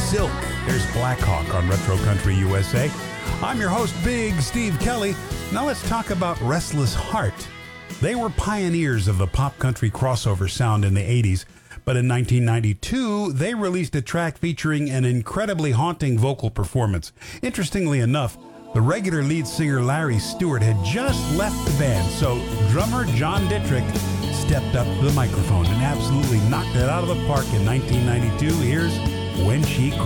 Silk. There's Black Hawk on Retro Country USA. I'm your host, Big Steve Kelly. Now let's talk about Restless Heart. They were pioneers of the pop country crossover sound in the 80s, but in 1992, they released a track featuring an incredibly haunting vocal performance. Interestingly enough, the regular lead singer Larry Stewart had just left the band, so drummer John Dittrich stepped up to the microphone and absolutely knocked it out of the park in 1992. Here's When She Cries.